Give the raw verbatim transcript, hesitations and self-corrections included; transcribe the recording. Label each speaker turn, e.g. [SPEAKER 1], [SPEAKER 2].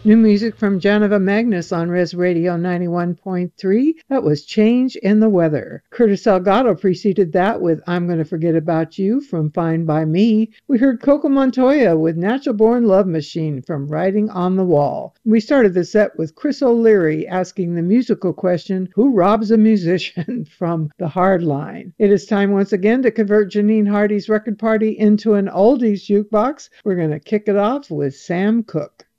[SPEAKER 1] New music from Janova Magnus on Res Radio ninety-one point three. That was Change in the Weather. Curtis Salgado preceded that with I'm Gonna Forget About You from Fine by Me. We heard Coco Montoya with Natural Born Love Machine from Writing on the Wall. We started the set with Chris O'Leary asking the musical question, Who robs a musician? From The Hard Line. It is time once again to convert Janine Hardy's record party into an oldies jukebox. We're going to kick it off with Sam Cooke.